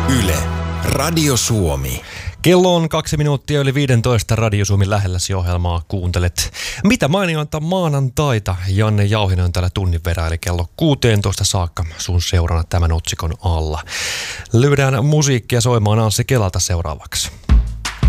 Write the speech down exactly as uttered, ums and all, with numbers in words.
Yle, Radio Suomi. Kello on kaksi minuuttia yli viisitoista Radio Suomi lähelläsi ohjelmaa kuuntelet. Mitä mainionta maanantaita? Janne Jauhinen on täällä tunnin verran, eli kello kuusitoista saakka sun seurana tämän otsikon alla. Lyydään musiikkia soimaan Anssi Kelalta seuraavaksi.